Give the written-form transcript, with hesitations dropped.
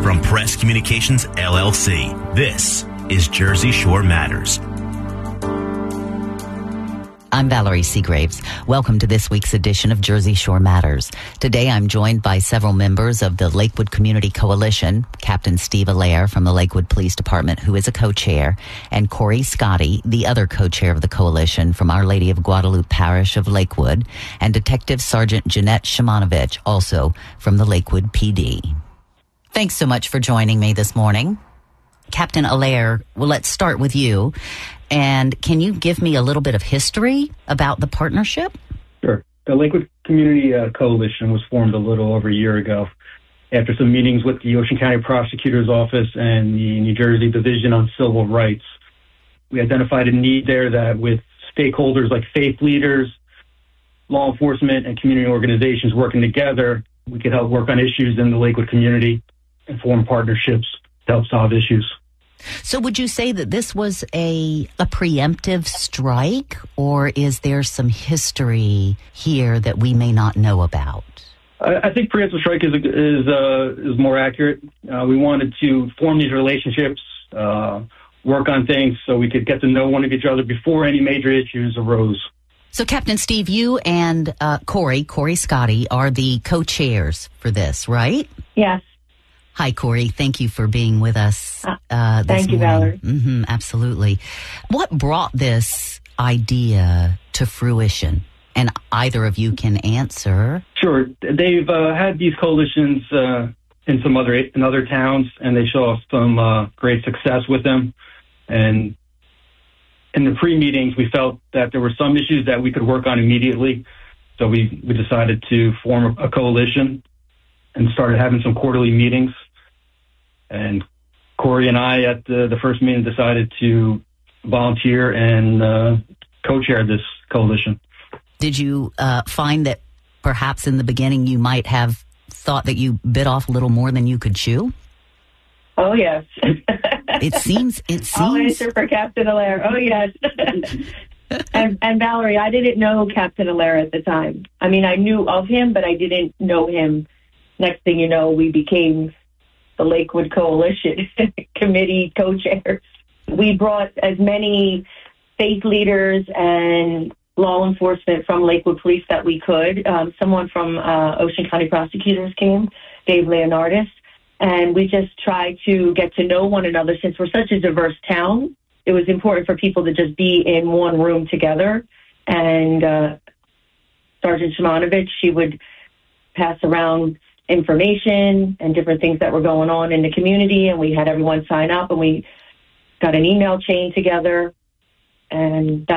from Press Communications, LLC. This is Jersey Shore Matters. I'm Valerie Seagraves. Welcome to this week's edition of Jersey Shore Matters. Today I'm joined by several members of the Lakewood Community Coalition, Captain Steve Allaire from the Lakewood Police Department, who is a co-chair, and Corey Scotty, the other co-chair of the coalition from Our Lady of Guadalupe Parish of Lakewood, and Detective Sergeant Jeanette Shimonovich, also from the Lakewood PD. Thanks so much for joining me this morning. Captain Allaire, well, let's start with you. And can you give me a little bit of history about the partnership? Sure. The Lakewood Community Coalition was formed a little over a year ago after some meetings with the Ocean County Prosecutor's Office and the New Jersey Division on Civil Rights. We identified a need there that with stakeholders like faith leaders, law enforcement, and community organizations working together, we could help work on issues in the Lakewood community and form partnerships to help solve issues. So would you say that this was a preemptive strike, or is there some history here that we may not know about? I think preemptive strike is more accurate. We wanted to form these relationships, work on things so we could get to know one of each other before any major issues arose. So, Captain Steve, you and Corey Scotty, are the co-chairs for this, right? Yes. Hi, Corey. Thank you for being with us this Thank you, morning. Valerie. Absolutely. What brought this idea to fruition? And either of you can answer. Sure. They've had these coalitions in other towns, and they saw some great success with them. And in the pre-meetings, we felt that there were some issues that we could work on immediately. So we decided to form a coalition and started having some quarterly meetings. And Corey and I, at the first meeting, decided to volunteer and co-chair this coalition. Did you find that perhaps in the beginning you might have thought that you bit off a little more than you could chew? Oh, yes. It seems. I'll answer for Captain Allaire. Oh, yes. and Valerie, I didn't know Captain Allaire at the time. I mean, I knew of him, but I didn't know him. Next thing you know, we became the Lakewood Coalition Committee co-chairs. We brought as many faith leaders and law enforcement from Lakewood Police that we could. Someone from Ocean County Prosecutors came, Dave Leonardis, and we just tried to get to know one another. Since we're such a diverse town, it was important for people to just be in one room together. And Sergeant Shimonovich, she would pass around information and different things that were going on in the community, and we had everyone sign up, and we got an email chain together, and